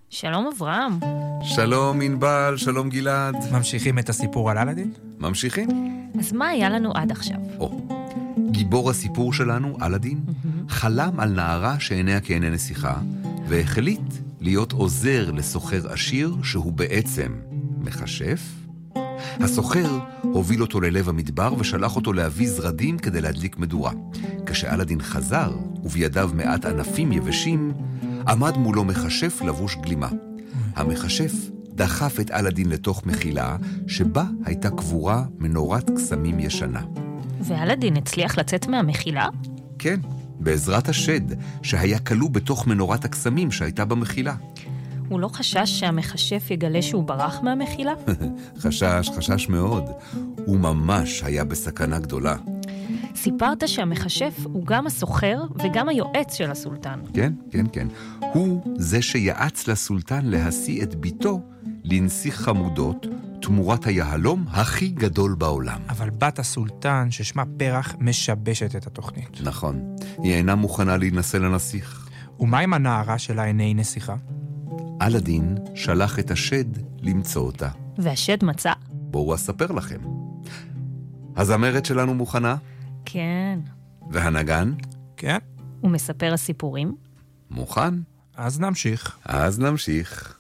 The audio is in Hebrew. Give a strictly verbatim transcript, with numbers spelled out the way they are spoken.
שלום אברהם. שלום ענבל, שלום גלעד. ממשיכים את הסיפור על אלאדין? ממשיכים. אז מה היה לנו עד עכשיו? או, גיבור הסיפור שלנו, אלאדין, mm-hmm. חלם על נערה שעיניה כעיני נסיכה, והחליט להיות עוזר לסוחר עשיר שהוא בעצם מכשף. הסוחר הוביל אותו ללב המדבר ושלח אותו להביא זרדים כדי להדליק מדורה. כשאלאדין חזר ובידיו מעט ענפים יבשים, עמד מולו מכשף לבוש גלימה. המכשף דחף את אלאדין לתוך מחילה שבה הייתה קבורה מנורת קסמים ישנה. ואלאדין הצליח לצאת מהמחילה? כן, בעזרת השד שהיה כלוא בתוך מנורת הקסמים שהייתה במחילה. הוא לא חשש שהמכשף יגלה שהוא ברח מהמחילה? חשש, חשש מאוד. הוא ממש היה בסכנה גדולה. סיפרת שהמכשף הוא גם הסוחר וגם היועץ של הסולטן. כן, כן, כן. הוא זה שיעץ לסולטן להשיא את ביתו לנסיך חמודות תמורת היהלום הכי גדול בעולם. אבל בת הסולטן ששמה פרח משבשת את התוכנית. נכון. היא אינה מוכנה להינשא לנסיך. ומה עם הנערה של עיני נסיכה? אלאדין שלח את השד למצוא אותה. והשד מצא? בואו אספר לכם. הזמרת שלנו מוכנה? כן. והנגן? כן. ומספר הסיפורים? מוכן. אז נמשיך. אז נמשיך.